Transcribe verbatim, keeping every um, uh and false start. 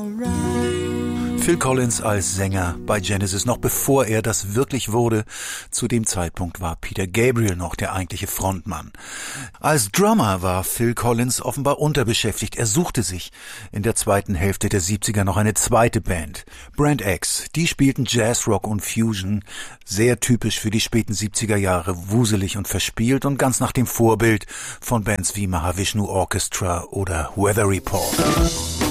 Phil Collins als Sänger bei Genesis, noch bevor er das wirklich wurde. Zu dem Zeitpunkt war Peter Gabriel noch der eigentliche Frontmann. Als Drummer war Phil Collins offenbar unterbeschäftigt. Er suchte sich in der zweiten Hälfte der siebziger noch eine zweite Band. Brand X, die spielten Jazz, Rock und Fusion, sehr typisch für die späten siebziger Jahre, wuselig und verspielt und ganz nach dem Vorbild von Bands wie Mahavishnu Orchestra oder Weather Report.